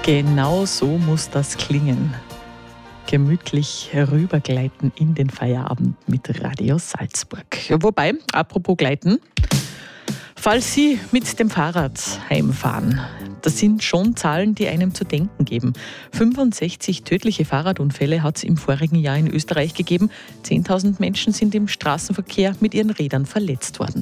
Genau so muss das klingen. Gemütlich herübergleiten in den Feierabend mit Radio Salzburg. Wobei, apropos Gleiten, falls Sie mit dem Fahrrad heimfahren, das sind schon Zahlen, die einem zu denken geben. 65 tödliche Fahrradunfälle hat es im vorigen Jahr in Österreich gegeben. 10.000 Menschen sind im Straßenverkehr mit ihren Rädern verletzt worden.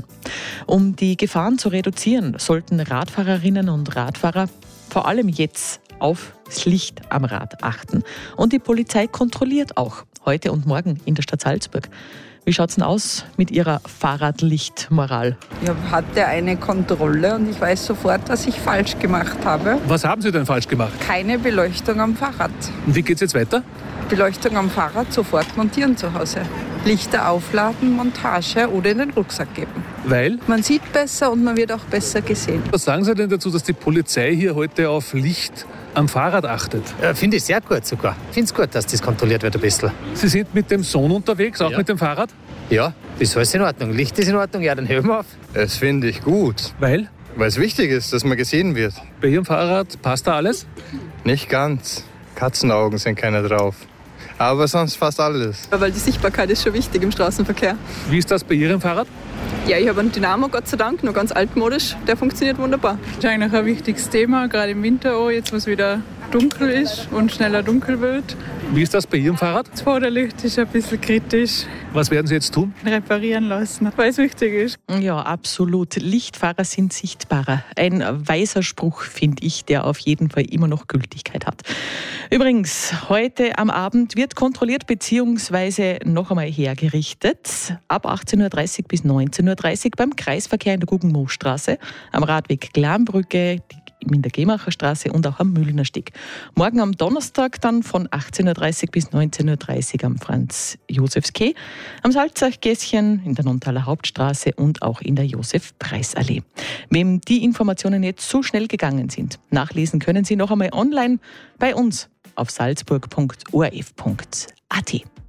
Um die Gefahren zu reduzieren, sollten Radfahrerinnen und Radfahrer vor allem jetzt aufs Licht am Rad achten. Und die Polizei kontrolliert auch heute und morgen in der Stadt Salzburg. Wie schaut es denn aus mit Ihrer Fahrradlichtmoral? Ich hatte eine Kontrolle und ich weiß sofort, was ich falsch gemacht habe. Was haben Sie denn falsch gemacht? Keine Beleuchtung am Fahrrad. Und wie geht es jetzt weiter? Beleuchtung am Fahrrad sofort montieren zu Hause. Lichter aufladen, Montage oder in den Rucksack geben. Weil? Man sieht besser und man wird auch besser gesehen. Was sagen Sie denn dazu, dass die Polizei hier heute auf Licht am Fahrrad achtet? Finde ich sehr gut sogar. Ich finde es gut, dass das kontrolliert wird ein bisschen. Sie sind mit dem Sohn unterwegs, auch Ja. mit dem Fahrrad? Ja, ist alles in Ordnung. Licht ist in Ordnung, ja, dann hören wir auf. Das finde ich gut, Weil? weil es wichtig ist, dass man gesehen wird. Bei Ihrem Fahrrad passt da alles? Nicht ganz. Katzenaugen sind keine drauf. Aber sonst fast alles. Weil die Sichtbarkeit ist schon wichtig im Straßenverkehr. Wie ist das bei Ihrem Fahrrad? Ja, ich habe einen Dynamo, Gott sei Dank, nur ganz altmodisch. Der funktioniert wunderbar. Das ist eigentlich ein wichtiges Thema, gerade im Winter auch, jetzt wo es wieder dunkel ist und schneller dunkel wird. Wie ist das bei Ihrem Fahrrad? Das Vorderlicht ist ein bisschen kritisch. Was werden Sie jetzt tun? Reparieren lassen, weil es wichtig ist. Ja, absolut. Lichtfahrer sind sichtbarer. Ein weiser Spruch, finde ich, der auf jeden Fall immer noch Gültigkeit hat. Übrigens, heute am Abend wird kontrolliert bzw. noch einmal hergerichtet. Ab 18.30 Uhr bis 19.30 Uhr beim Kreisverkehr in der Guggenmoosstraße, am Radweg Glarnbrücke, in der Gemacher Straße und auch am Mühlener Steg. Morgen am Donnerstag dann von 18.30 Uhr bis 19.30 Uhr am Franz-Josefs-Quai, am Salzachgässchen, in der Nonntaler Hauptstraße und auch in der Josef-Preis-Allee. Wem die Informationen jetzt so schnell gegangen sind, nachlesen können Sie noch einmal online bei uns auf salzburg.orf.at.